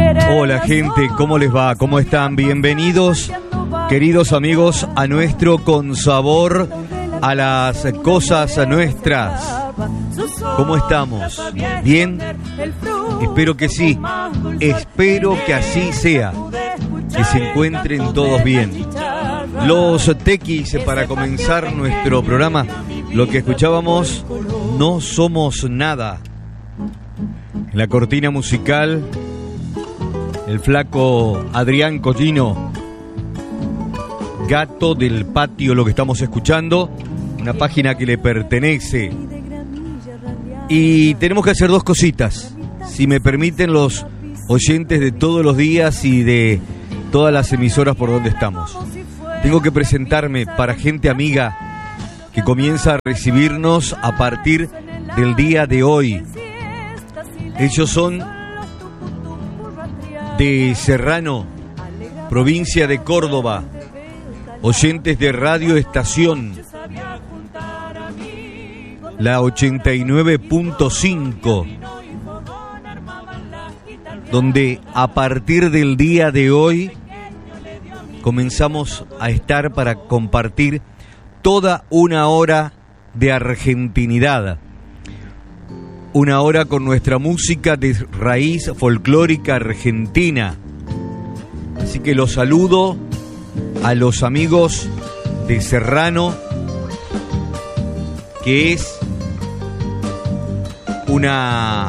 Hola gente, ¿cómo les va? ¿Cómo están? Bienvenidos, queridos amigos, a nuestro Con Sabor a las Cosas Nuestras. ¿Cómo estamos? ¿Bien? Espero que sí. Espero que así sea. Que se encuentren todos bien. Los tequis, para comenzar nuestro programa, lo que escuchábamos, No Somos Nada. En la cortina musical, el flaco Adrián Collino, Gato del Patio, lo que estamos escuchando, una página que le pertenece. Y tenemos que hacer dos cositas, si me permiten los oyentes de todos los días y de todas las emisoras por donde estamos. Tengo que presentarme para gente amiga que comienza a recibirnos a partir del día de hoy. Ellos son de Serrano, provincia de Córdoba, oyentes de Radio Estación, la 89.5, donde a partir del día de hoy comenzamos a estar para compartir toda una hora de argentinidad. Una hora con nuestra música de raíz folclórica argentina. Así que los saludo a los amigos de Serrano, que es una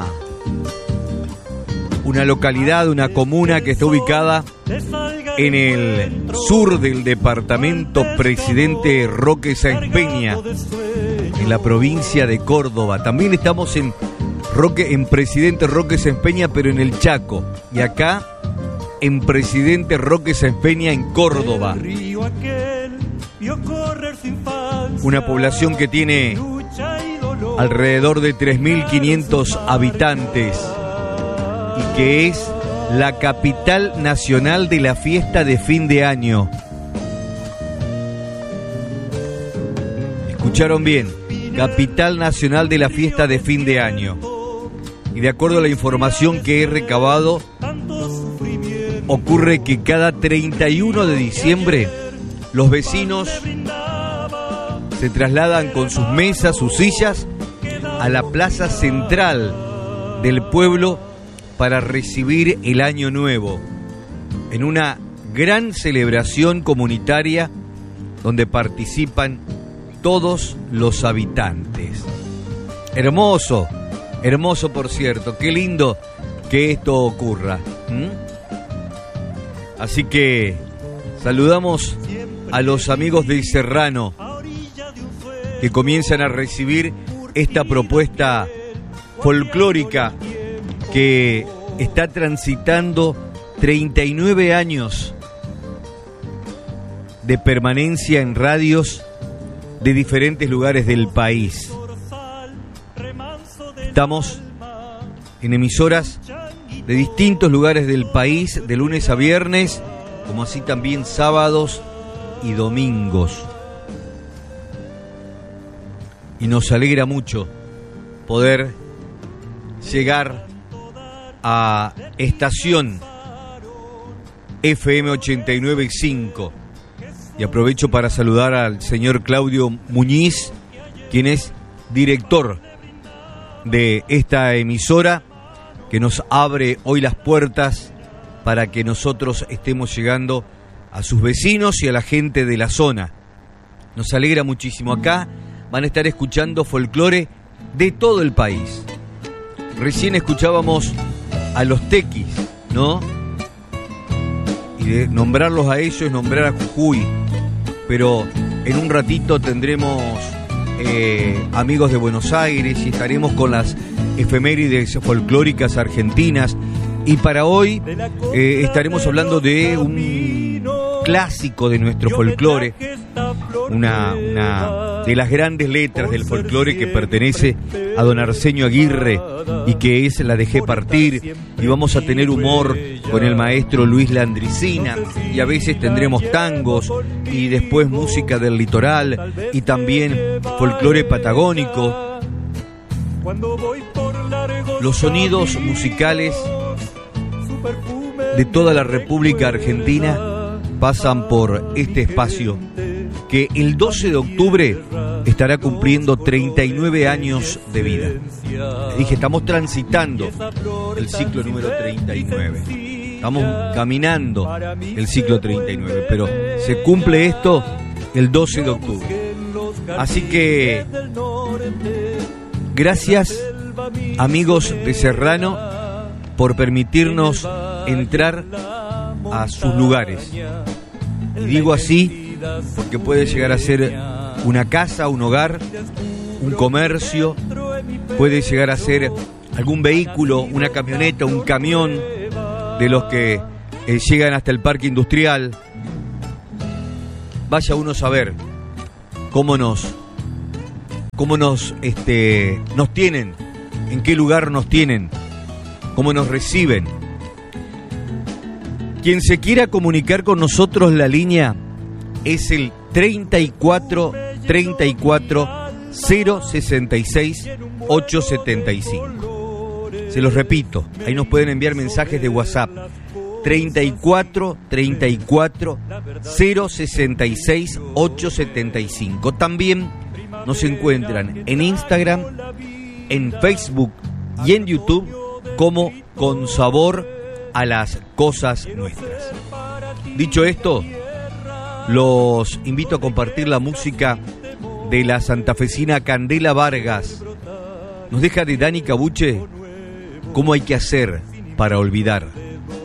localidad, una comuna que está ubicada en el sur del departamento Presidente Roque Sáenz Peña, en la provincia de Córdoba. También estamos en Presidente Roque Sáenz Peña, pero en el Chaco. Y acá, en Presidente Roque Sáenz Peña, en Córdoba. Una población que tiene alrededor de 3.500 habitantes y que es la capital nacional de la fiesta de fin de año. ¿Escucharon bien? Capital nacional de la fiesta de fin de año. Y de acuerdo a la información que he recabado, ocurre que cada 31 de diciembre los vecinos se trasladan con sus mesas, sus sillas, a la plaza central del pueblo para recibir el año nuevo, en una gran celebración comunitaria donde participan todos los habitantes. Hermoso, hermoso por cierto, qué lindo que esto ocurra. Así que saludamos a los amigos de Serrano que comienzan a recibir esta propuesta folclórica que está transitando 39 años de permanencia en radios de diferentes lugares del país. Estamos en emisoras de distintos lugares del país, de lunes a viernes, como así también sábados y domingos. Y nos alegra mucho poder llegar a estación FM 89.5. Y aprovecho para saludar al señor Claudio Muñiz, quien es director de esta emisora, que nos abre hoy las puertas para que nosotros estemos llegando a sus vecinos y a la gente de la zona. Nos alegra muchísimo. Acá van a estar escuchando folclore de todo el país. Recién escuchábamos a los tequis, ¿no? Y de nombrarlos a ellos es nombrar a Jujuy. Pero en un ratito tendremos amigos de Buenos Aires y estaremos con las efemérides folclóricas argentinas. Y para hoy estaremos hablando de un clásico de nuestro folclore, una de las grandes letras del folclore que pertenece a don Arsenio Aguirre y que es La Dejé Partir. Y vamos a tener humor con el maestro Luis Landricina, y a veces tendremos tangos y después música del litoral y también folclore patagónico. Los sonidos musicales de toda la República Argentina pasan por este espacio que el 12 de octubre estará cumpliendo 39 años de vida. Dije, estamos transitando el ciclo número 39. Estamos caminando el ciclo 39, pero se cumple esto el 12 de octubre. Así que, gracias, amigos de Serrano, por permitirnos entrar a sus lugares. Y digo así porque puede llegar a ser una casa, un hogar, un comercio, puede llegar a ser algún vehículo, una camioneta, un camión de los que llegan hasta el parque industrial. Vaya uno a saber cómo nos tienen, en qué lugar nos tienen, cómo nos reciben. Quien se quiera comunicar con nosotros, la línea es el 34 34 066 875. Se los repito, ahí nos pueden enviar mensajes de WhatsApp. 34 34 066 875. También nos encuentran en Instagram, en Facebook y en YouTube como Con Sabor a las Cosas Nuestras. Dicho esto, los invito a compartir la música de la santafesina Candela Vargas. Nos deja de Dani Cabuche, ¿cómo hay que hacer para olvidar?